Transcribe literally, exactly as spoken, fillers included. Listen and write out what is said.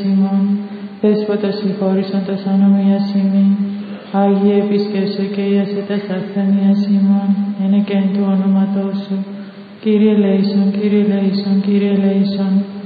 ημών, Δέσποτα συγχώρησαντος ανομίας ημί, Άγιε επισκέψε και ιάσε τας ασθενείας ημών, εν εκ του όνοματός σου. Κύριε λέησον, Κύριε λέησον, Κύριε λέησον.